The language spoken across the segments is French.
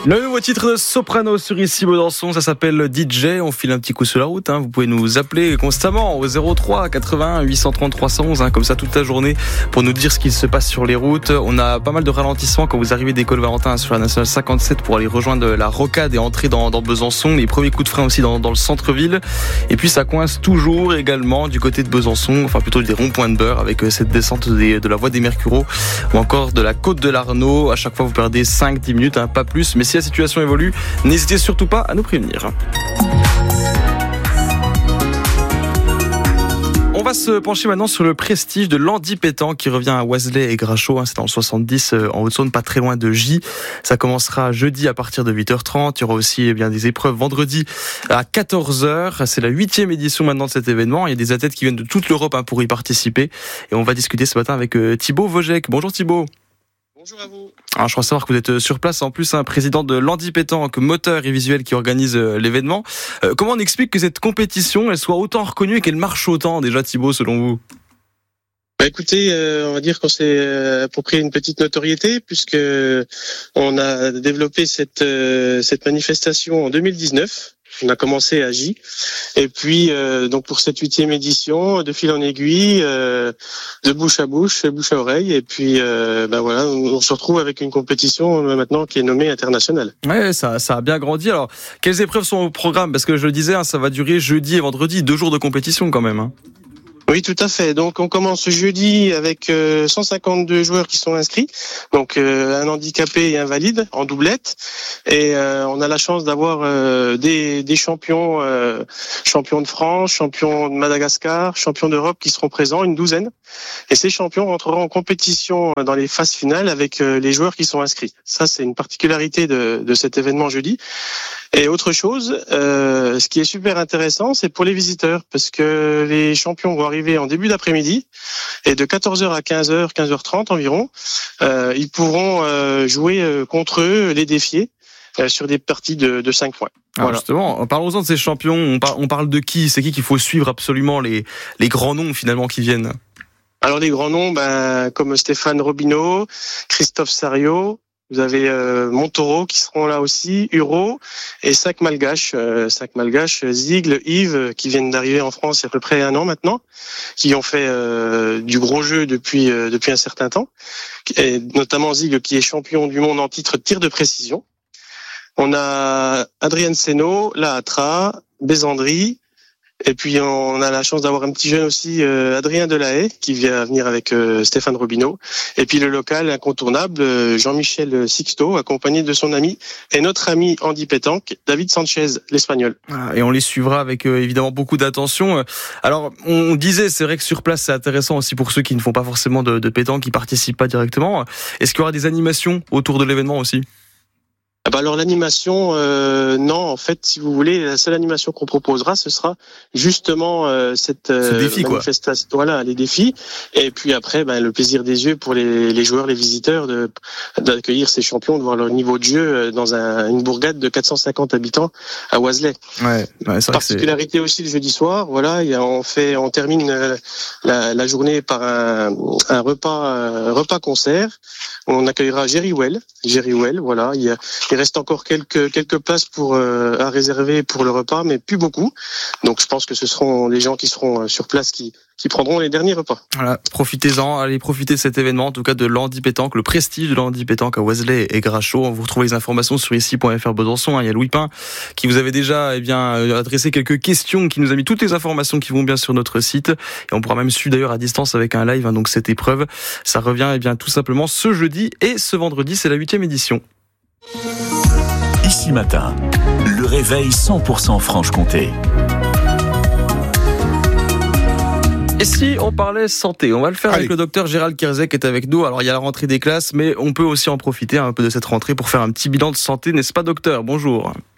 Le nouveau titre de Soprano sur Ici Besançon, ça s'appelle DJ. On file un petit coup sur la route. Vous pouvez nous appeler constamment au 03 81 830 311, comme ça toute la journée, pour nous dire ce qu'il se passe sur les routes. On a pas mal de ralentissements quand vous arrivez d'École Valentin sur la nationale 57 pour aller rejoindre la rocade et entrer dans Besançon. Les premiers coups de frein aussi dans le centre-ville. Et puis ça coince toujours également du côté de Besançon, enfin plutôt des ronds-points de Beurre, avec cette descente de la voie des Mercureaux ou encore de la côte de l'Arnaud. À chaque fois vous perdez 5-10 minutes, pas plus. Mais si la situation évolue, n'hésitez surtout pas à nous prévenir. On va se pencher maintenant sur le prestige de l'Handi Pétanque qui revient à Oiselay et Grachot. C'est dans le 70 en Haute-Saône, pas très loin de Gy. Ça commencera jeudi à partir de 8h30. Il y aura aussi des épreuves vendredi à 14h. C'est la 8e édition maintenant de cet événement. Il y a des athlètes qui viennent de toute l'Europe pour y participer. Et on va discuter ce matin avec Thibaut Vojek. Bonjour Thibaut. Bonjour à vous. Alors, je crois savoir que vous êtes sur place en plus, président de l'Handi Pétanque, moteur et visuel qui organise l'événement. Comment on explique que cette compétition elle soit autant reconnue et qu'elle marche autant déjà, Thibaut, selon vous ? Écoutez, on va dire qu'on s'est approprié une petite notoriété puisque on a développé cette manifestation en 2019. On a commencé à Gy et puis donc pour cette 8e édition, de fil en aiguille, de bouche à bouche, bouche à oreille, et puis voilà, on se retrouve avec une compétition maintenant qui est nommée internationale. Ouais, ça a bien grandi. Alors, quelles épreuves sont au programme ? Parce que je le disais, ça va durer jeudi et vendredi, 2 jours de compétition quand même. Oui, tout à fait. Donc, on commence jeudi avec 152 joueurs qui sont inscrits. Donc, un handicapé et un valide en doublette. Et on a la chance d'avoir des champions, champions de France, champions de Madagascar, champions d'Europe qui seront présents, une douzaine. Et ces champions rentreront en compétition dans les phases finales avec les joueurs qui sont inscrits. Ça, c'est une particularité de cet événement jeudi. Et autre chose, ce qui est super intéressant, c'est pour les visiteurs, parce que les champions vont arriver en début d'après-midi, et de 14h à 15h, 15h30 environ, ils pourront jouer contre eux, les défier, sur des parties de 5 points. Alors justement, parlons-en de ces champions, on parle de qui ? C'est qui qu'il faut suivre absolument, les grands noms finalement qui viennent ? Alors les grands noms, comme Stéphane Robineau, Christophe Sariot, vous avez Montaureau qui seront là aussi, Huro et 5 Malgaches, Zigle, Yves, qui viennent d'arriver en France il y a à peu près 1 an maintenant, qui ont fait du gros jeu depuis un certain temps, et notamment Zigle qui est champion du monde en titre de tir de précision. On a Adrien Seno, Lahatra, Bézandry. Et puis on a la chance d'avoir un petit jeune aussi, Adrien Delahaye, qui vient venir avec Stéphane Robineau. Et puis le local incontournable, Jean-Michel Sixto, accompagné de son ami et notre ami Handi Pétanque, David Sanchez, l'Espagnol. Et on les suivra avec évidemment beaucoup d'attention. Alors on disait, c'est vrai que sur place c'est intéressant aussi pour ceux qui ne font pas forcément de pétanque, qui participent pas directement. Est-ce qu'il y aura des animations autour de l'événement aussi ? Alors l'animation, non, en fait, si vous voulez, la seule animation qu'on proposera, ce sera justement cette défi, manifestation, voilà, les défis, et puis après, le plaisir des yeux pour les joueurs, les visiteurs, d'accueillir ces champions, de voir leur niveau de jeu dans une bourgade de 450 habitants à Oiselay. Ouais, c'est particularité aussi le jeudi soir, voilà, on termine la journée par un repas concert. On accueillera Jerry Well, voilà, il reste encore quelques places à réserver pour le repas, mais plus beaucoup. Donc je pense que ce seront les gens qui seront sur place qui prendront les derniers repas. Voilà, profitez-en, allez profiter de cet événement, en tout cas de l'Handi Pétanque, le prestige de l'Handi Pétanque à Oiselay et Grachot. Vous retrouvez les informations sur ici.fr Besançon. Il y a Louis Pin qui vous avait déjà adressé quelques questions, qui nous a mis toutes les informations qui vont bien sur notre site. Et on pourra même suivre d'ailleurs à distance avec un live, donc cette épreuve. Ça revient tout simplement ce jeudi et ce vendredi, c'est la 8e édition. Ici matin, le réveil 100% Franche-Comté. Et si on parlait santé, on va le faire avec le docteur Gérald Kierzek qui est avec nous. Alors il y a la rentrée des classes, mais on peut aussi en profiter un peu de cette rentrée pour faire un petit bilan de santé, n'est-ce pas docteur ? Bonjour.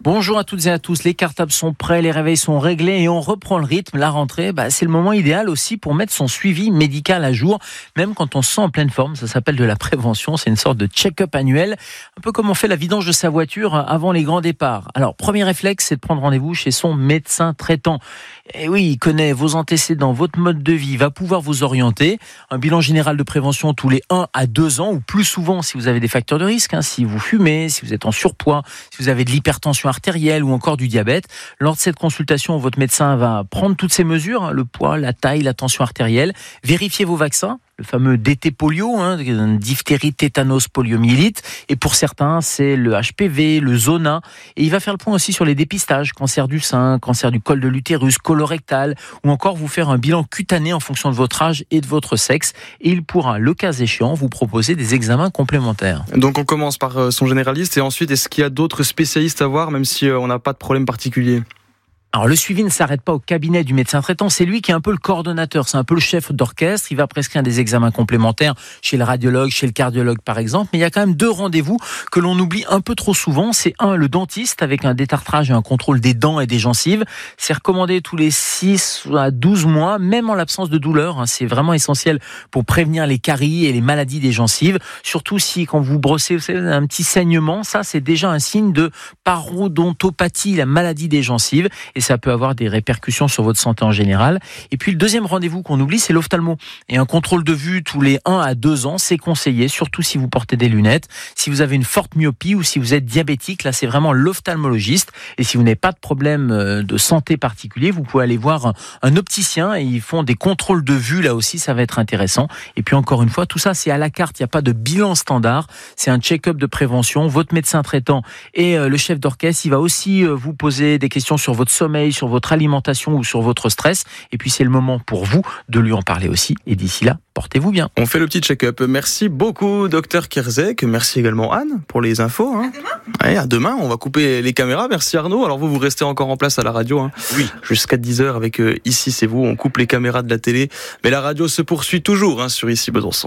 Bonjour à toutes et à tous, les cartables sont prêts, les réveils sont réglés et on reprend le rythme. La rentrée, c'est le moment idéal aussi pour mettre son suivi médical à jour, même quand on se sent en pleine forme. Ça s'appelle de la prévention, c'est une sorte de check-up annuel, un peu comme on fait la vidange de sa voiture avant les grands départs. Alors, premier réflexe, c'est de prendre rendez-vous chez son médecin traitant. Et oui, il connaît vos antécédents, votre mode de vie, il va pouvoir vous orienter. Un bilan général de prévention tous les 1 à 2 ans ou plus souvent si vous avez des facteurs de risque, si vous fumez, si vous êtes en surpoids, si vous avez de l'hypertension artérielle ou encore du diabète. Lors de cette consultation, votre médecin va prendre toutes ces mesures, le poids, la taille, la tension artérielle, vérifier vos vaccins, le fameux DT polio, diphtérie, tétanos, poliomyélite. Et pour certains, c'est le HPV, le zona. Et il va faire le point aussi sur les dépistages, cancer du sein, cancer du col de l'utérus, colorectal, ou encore vous faire un bilan cutané en fonction de votre âge et de votre sexe. Et il pourra, le cas échéant, vous proposer des examens complémentaires. Donc on commence par son généraliste et ensuite, est-ce qu'il y a d'autres spécialistes à voir, même si on n'a pas de problème particulier ? Alors le suivi ne s'arrête pas au cabinet du médecin traitant, c'est lui qui est un peu le coordonnateur, c'est un peu le chef d'orchestre, il va prescrire des examens complémentaires chez le radiologue, chez le cardiologue par exemple, mais il y a quand même 2 rendez-vous que l'on oublie un peu trop souvent, c'est 1, le dentiste avec un détartrage et un contrôle des dents et des gencives, c'est recommandé tous les 6 à 12 mois, même en l'absence de douleur, c'est vraiment essentiel pour prévenir les caries et les maladies des gencives, surtout si quand vous brossez, vous savez, un petit saignement, ça c'est déjà un signe de parodontopathie, la maladie des gencives, et ça peut avoir des répercussions sur votre santé en général. Et puis le deuxième rendez-vous qu'on oublie, c'est l'ophtalmo. Et un contrôle de vue tous les 1 à 2 ans, c'est conseillé, surtout si vous portez des lunettes. Si vous avez une forte myopie ou si vous êtes diabétique, là c'est vraiment l'ophtalmologiste. Et si vous n'avez pas de problème de santé particulier, vous pouvez aller voir un opticien et ils font des contrôles de vue, là aussi ça va être intéressant. Et puis encore une fois, tout ça c'est à la carte, il n'y a pas de bilan standard, c'est un check-up de prévention. Votre médecin traitant et le chef d'orchestre, il va aussi vous poser des questions sur votre sommeil, sur votre alimentation ou sur votre stress. Et puis c'est le moment pour vous de lui en parler aussi. Et d'ici là, portez-vous bien. On fait le petit check-up. Merci beaucoup, docteur Kierzek. Merci également Anne pour les infos. À demain. Ouais, à demain. On va couper les caméras. Merci Arnaud. Alors vous restez encore en place à la radio. Oui. Jusqu'à 10h avec Ici c'est vous. On coupe les caméras de la télé. Mais la radio se poursuit toujours sur Ici Besançon.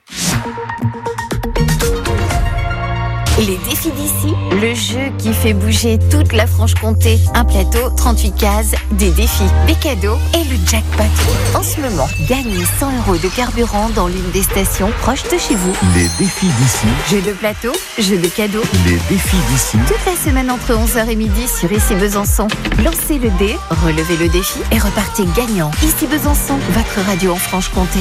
Les défis d'ici, le jeu qui fait bouger toute la Franche-Comté. Un plateau, 38 cases, des défis, des cadeaux et le jackpot. En ce moment, gagnez 100 € de carburant dans l'une des stations proches de chez vous. Les défis d'ici. Jeu de plateau, jeu de cadeaux. Les défis d'ici. Toute la semaine entre 11h et midi sur Ici Besançon. Lancez le dé, relevez le défi et repartez gagnant. Ici Besançon, votre radio en Franche-Comté.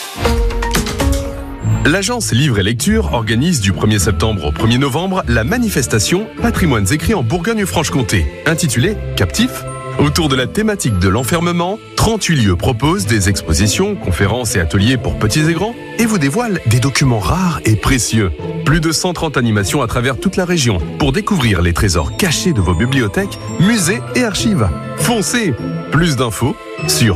L'agence Livre et Lecture organise du 1er septembre au 1er novembre la manifestation Patrimoines écrits en Bourgogne-Franche-Comté, intitulée Captif. Autour de la thématique de l'enfermement, 38 lieux proposent des expositions, conférences et ateliers pour petits et grands et vous dévoilent des documents rares et précieux. Plus de 130 animations à travers toute la région pour découvrir les trésors cachés de vos bibliothèques, musées et archives. Foncez! Plus d'infos sur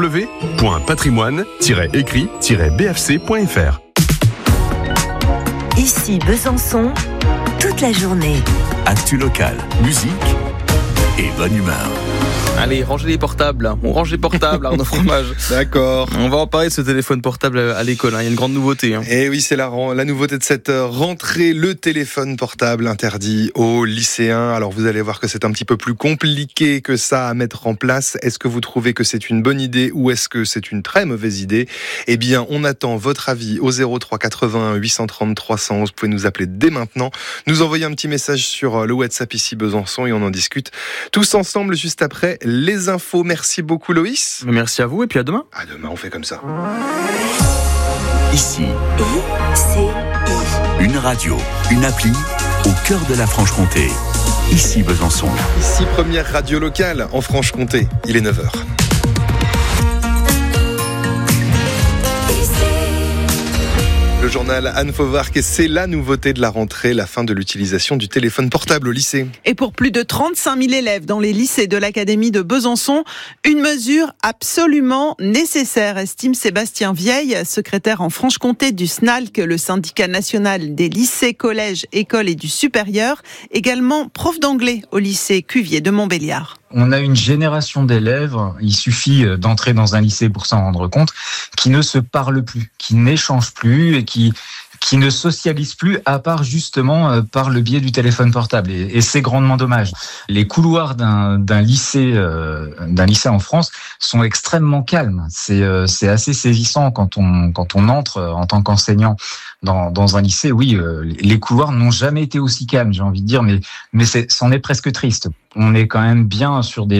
www.patrimoine-écrit-bfc.fr. Ici Besançon, toute la journée. Actu locale, musique et bonne humeur. Allez, rangez les portables. On range les portables, Arnaud Fromage. D'accord. On va en parler de ce téléphone portable à l'école. Il y a une grande nouveauté. Et oui, c'est la nouveauté de cette rentrée. Le téléphone portable interdit aux lycéens. Alors, vous allez voir que c'est un petit peu plus compliqué que ça à mettre en place. Est-ce que vous trouvez que c'est une bonne idée ou est-ce que c'est une très mauvaise idée ? Eh bien, on attend votre avis au 03 81 830 311. Vous pouvez nous appeler dès maintenant. Nous envoyer un petit message sur le WhatsApp Ici Besançon et on en discute tous ensemble juste après les infos. Merci beaucoup Loïs. Merci à vous et puis à demain. À demain, on fait comme ça. Ici, une radio, une appli au cœur de la Franche-Comté. Ici Besançon. Ici, première radio locale en Franche-Comté. Il est 9h. Le journal Anne Fauvarc, et c'est la nouveauté de la rentrée, la fin de l'utilisation du téléphone portable au lycée. Et pour plus de 35 000 élèves dans les lycées de l'Académie de Besançon, une mesure absolument nécessaire, estime Sébastien Vieille, secrétaire en Franche-Comté du SNALC, le syndicat national des lycées, collèges, écoles et du supérieur, également prof d'anglais au lycée Cuvier de Montbéliard. On a une génération d'élèves, il suffit d'entrer dans un lycée pour s'en rendre compte, qui ne se parlent plus, qui n'échangent plus et qui qui ne socialisent plus à part justement par le biais du téléphone portable. Et c'est grandement dommage. Les couloirs d'un lycée en France sont extrêmement calmes. C'est assez saisissant quand on entre en tant qu'enseignant dans un lycée. Oui, les couloirs n'ont jamais été aussi calmes, j'ai envie de dire, mais c'en est presque triste. On est quand même bien sur un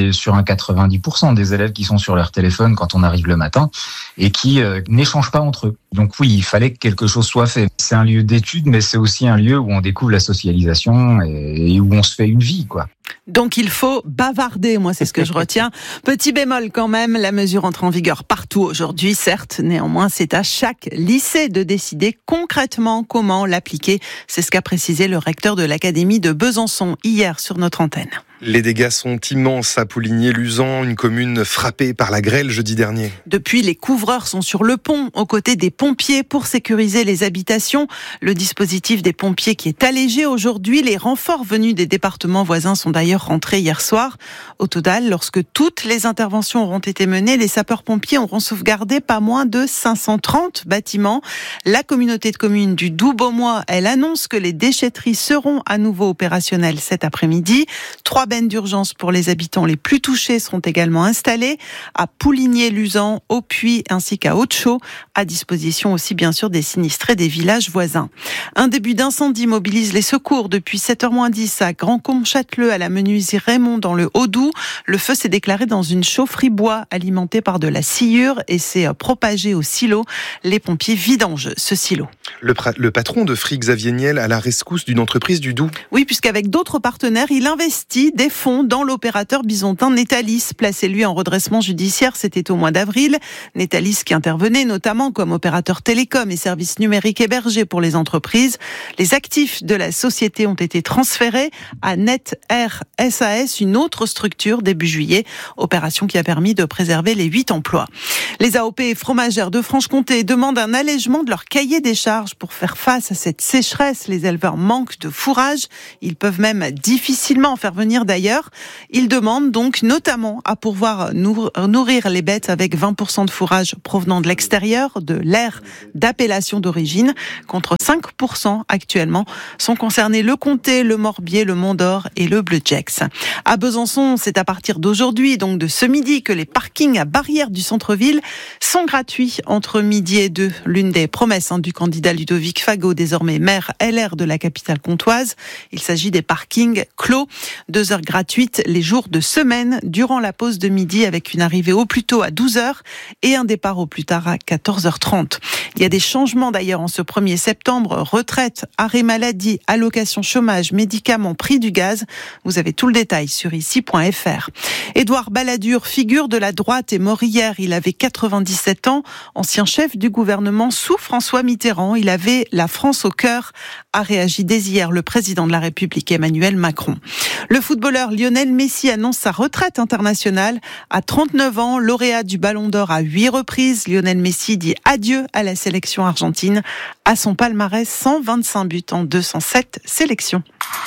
90% des élèves qui sont sur leur téléphone quand on arrive le matin et qui n'échangent pas entre eux. Donc oui, il fallait que quelque chose soit fait. C'est un lieu d'étude, mais c'est aussi un lieu où on découvre la socialisation et où on se fait une vie, quoi. Donc il faut bavarder, moi c'est ce que je retiens. Petit bémol quand même, la mesure entre en vigueur partout aujourd'hui, certes, néanmoins c'est à chaque lycée de décider concrètement comment l'appliquer. C'est ce qu'a précisé le recteur de l'Académie de Besançon hier sur notre antenne. Les dégâts sont immenses à Pouligné-Luzan, une commune frappée par la grêle jeudi dernier. Depuis, les couvreurs sont sur le pont, aux côtés des pompiers, pour sécuriser les habitations. Le dispositif des pompiers qui est allégé aujourd'hui. Les renforts venus des départements voisins sont d'ailleurs rentrés hier soir. Au total, lorsque toutes les interventions auront été menées, les sapeurs-pompiers auront sauvegardé pas moins de 530 bâtiments. La communauté de communes du Doux-Beaumois, elle annonce que les déchetteries seront à nouveau opérationnelles cet après-midi. 3 bennes d'urgence pour les habitants les plus touchés seront également installées à Pouligné-Luzan, au Puy ainsi qu'à Haute-Chaux, à disposition aussi bien sûr des sinistrés des villages voisins. Un début d'incendie mobilise les secours depuis 7h-10 à Grand-Combe-Châteleux, à la menuiserie Raymond dans le Haut-Doubs. Le feu s'est déclaré dans une chaufferie bois alimentée par de la sciure et s'est propagé au silo. Les pompiers vidangent ce silo. Le patron de Free, Xavier Niel, à la rescousse d'une entreprise du Doubs. Oui, puisqu'avec d'autres partenaires, il investit des fonds dans l'opérateur byzantin Netalis, placé lui en redressement judiciaire, c'était au mois d'avril. Netalis qui intervenait notamment comme opérateur télécom et services numériques hébergés pour les entreprises. Les actifs de la société ont été transférés à NetAir SAS, une autre structure, début juillet. Opération qui a permis de préserver les 8 emplois. Les AOP et fromagères de Franche-Comté demandent un allègement de leur cahier des charges pour faire face à cette sécheresse. Les éleveurs manquent de fourrage. Ils peuvent même difficilement en faire venir d'ailleurs. Ils demandent donc notamment à pouvoir nourrir les bêtes avec 20% de fourrage provenant de l'extérieur, de l'aire d'appellation d'origine, contre 5% actuellement. Sont concernés le Comté, le Morbier, le Mont-d'Or et le Bleu-Gex. À Besançon, c'est à partir d'aujourd'hui, donc de ce midi, que les parkings à Barrière du centre-ville sont gratuits entre midi et 2. L'une des promesses du candidat Ludovic Fagot, désormais maire LR de la capitale comtoise. Il s'agit des parkings clos. 2 heures gratuites les jours de semaine durant la pause de midi, avec une arrivée au plus tôt à 12h et un départ au plus tard à 14h30. Il y a des changements d'ailleurs en ce 1er septembre. Retraite, arrêt maladie, allocation chômage, médicaments, prix du gaz. Vous avez tout le détail sur ici.fr. Édouard Balladur, figure de la droite, est mort hier. Il avait 97 ans, ancien chef du gouvernement sous François Mitterrand. Il avait la France au cœur, a réagi dès hier le président de la République Emmanuel Macron. Le footballeur Lionel Messi annonce sa retraite internationale. À 39 ans, lauréat du Ballon d'Or à 8 reprises, Lionel Messi dit adieu à la sélection argentine. À son palmarès, 125 buts en 207 sélections.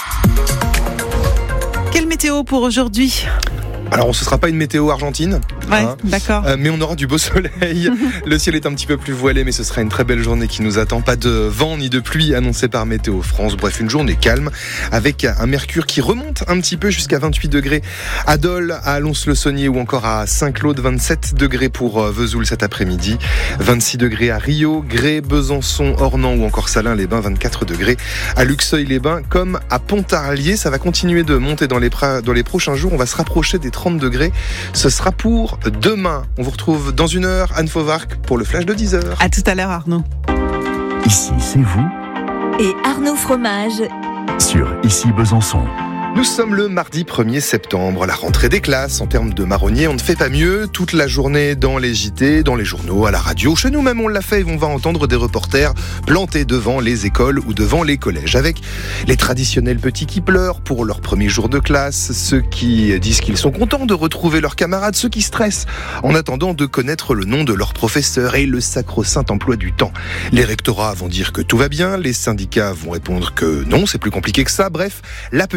Quelle météo pour aujourd'hui ? Alors, ce ne sera pas une météo argentine. Ouais, d'accord. Mais on aura du beau soleil. Le ciel est un petit peu plus voilé, mais ce sera une très belle journée qui nous attend. Pas de vent ni de pluie annoncée par Météo France. Bref, une journée calme avec un mercure qui remonte un petit peu jusqu'à 28 degrés à Dole, à Alons-le-Saunier ou encore à Saint-Claude. 27 degrés pour Vesoul cet après-midi. 26 degrés à Rio, Grès, Besançon, Ornans ou encore Salins-les-Bains. 24 degrés à Luxeuil-les-Bains comme à Pontarlier. Ça va continuer de monter dans les prochains jours. On va se rapprocher des 30 degrés. Ce sera pour demain. On vous retrouve dans une heure, Anne Fauvarc, pour le flash de 10h. À tout à l'heure, Arnaud. Ici, c'est vous. Et Arnaud Fromage. Sur Ici Besançon. Nous sommes le mardi 1er septembre, la rentrée des classes. En termes de marronniers, on ne fait pas mieux. Toute la journée dans les JT, dans les journaux, à la radio. Chez nous même, on l'a fait et on va entendre des reporters plantés devant les écoles ou devant les collèges. Avec les traditionnels petits qui pleurent pour leur premier jour de classe, ceux qui disent qu'ils sont contents de retrouver leurs camarades, ceux qui stressent en attendant de connaître le nom de leur professeur et le sacro-saint emploi du temps. Les rectorats vont dire que tout va bien, les syndicats vont répondre que non, c'est plus compliqué que ça. Bref, la petite musique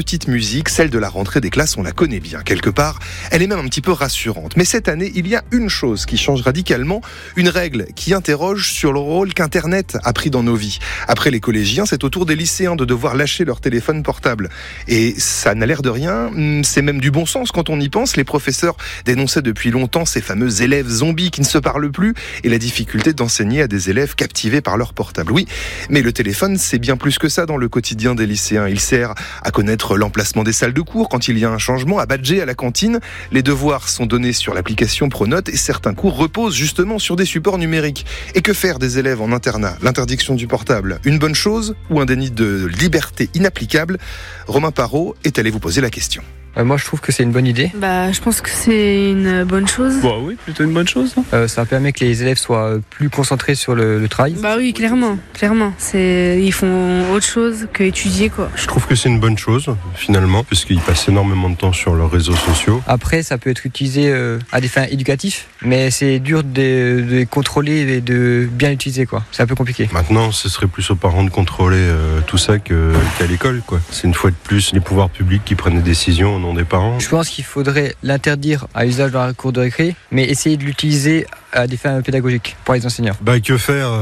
musique, celle de la rentrée des classes, on la connaît bien. Quelque part, elle est même un petit peu rassurante. Mais cette année, il y a une chose qui change radicalement, une règle qui interroge sur le rôle qu'Internet a pris dans nos vies. Après les collégiens, c'est au tour des lycéens de devoir lâcher leur téléphone portable. Et ça n'a l'air de rien, c'est même du bon sens quand on y pense. Les professeurs dénonçaient depuis longtemps ces fameux élèves zombies qui ne se parlent plus et la difficulté d'enseigner à des élèves captivés par leur portable. Oui, mais le téléphone, c'est bien plus que ça dans le quotidien des lycéens. Il sert à connaître l'emplacement des salles de cours quand il y a un changement, à badger à la cantine. Les devoirs sont donnés sur l'application Pronote et certains cours reposent justement sur des supports numériques. Et que faire des élèves en internat ? L'interdiction du portable, une bonne chose ou un déni de liberté inapplicable ? Romain Parot est allé vous poser la question. Moi je trouve que c'est une bonne idée. Je pense que c'est une bonne chose. Oui, plutôt une bonne chose. Ça permet que les élèves soient plus concentrés sur le travail. Oui, clairement. Ils font autre chose que étudier, quoi. Je trouve que c'est une bonne chose finalement, puisqu'ils passent énormément de temps sur leurs réseaux sociaux. Après ça peut être utilisé à des fins éducatives, mais c'est dur de les contrôler et de bien utiliser, quoi. C'est un peu compliqué. Maintenant ce serait plus aux parents de contrôler tout ça qu'à l'école, quoi. C'est une fois de plus les pouvoirs publics qui prennent des décisions au nom des parents. Je pense qu'il faudrait l'interdire à usage dans la cour de récré, mais essayer de l'utiliser à des fins pédagogiques pour les enseignants. Que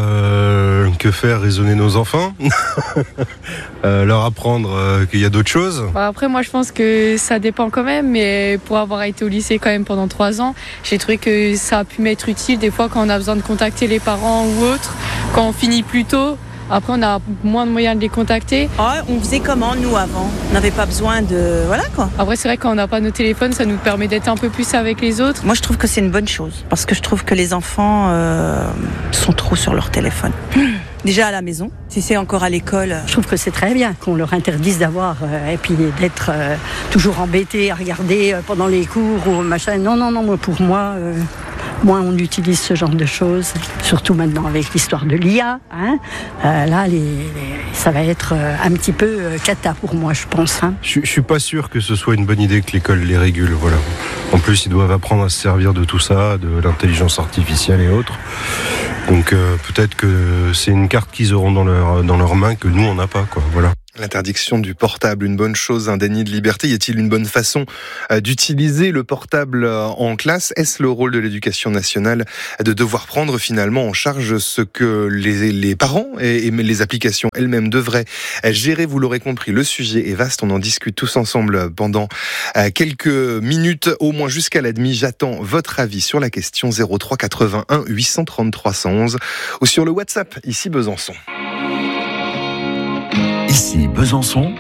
faire raisonner nos enfants leur apprendre qu'il y a d'autres choses. Après moi je pense que ça dépend quand même, mais pour avoir été au lycée quand même pendant 3 ans, j'ai trouvé que ça a pu m'être utile des fois quand on a besoin de contacter les parents ou autres, quand on finit plus tôt. Après, on a moins de moyens de les contacter. On faisait comment, nous, avant ? On n'avait pas besoin de... Voilà, quoi. Après, c'est vrai, quand on n'a pas nos téléphones, ça nous permet d'être un peu plus avec les autres. Moi, je trouve que c'est une bonne chose. Parce que je trouve que les enfants sont trop sur leur téléphone. Déjà à la maison, si c'est encore à l'école. Je trouve que c'est très bien qu'on leur interdise d'avoir et puis d'être toujours embêtés à regarder pendant les cours ou machin. Non, pour moi... Moins on utilise ce genre de choses, surtout maintenant avec l'histoire de l'IA. Là, ça va être un petit peu cata pour moi, je pense. Je suis pas sûr que ce soit une bonne idée que l'école les régule. Voilà. En plus, ils doivent apprendre à se servir de tout ça, de l'intelligence artificielle et autres. Donc peut-être que c'est une carte qu'ils auront dans leurs mains que nous, on n'a pas, quoi. Voilà. L'interdiction du portable, une bonne chose, un déni de liberté. Y a-t-il une bonne façon d'utiliser le portable en classe ? Est-ce le rôle de l'éducation nationale de devoir prendre finalement en charge ce que les parents et les applications elles-mêmes devraient gérer ? Vous l'aurez compris, le sujet est vaste. On en discute tous ensemble pendant quelques minutes, au moins jusqu'à la demi. J'attends votre avis sur la question 03 81 830 311 ou sur le WhatsApp, ici Besançon. Ici Besançon.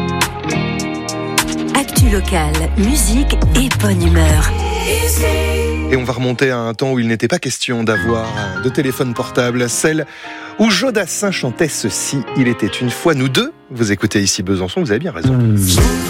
Actu locale, musique et bonne humeur. Et on va remonter à un temps où il n'était pas question d'avoir de téléphone portable, celle où Jodassin chantait ceci. Il était une fois nous deux. Vous écoutez ici Besançon, vous avez bien raison.